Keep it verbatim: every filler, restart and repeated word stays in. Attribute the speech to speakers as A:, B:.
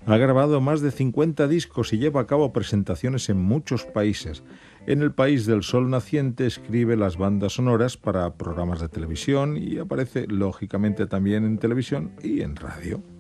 A: Ha grabado más de cincuenta discos y lleva a cabo presentaciones en muchos países. En El País del Sol Naciente escribe las bandas sonoras para programas de televisión y aparece lógicamente también en televisión y en radio.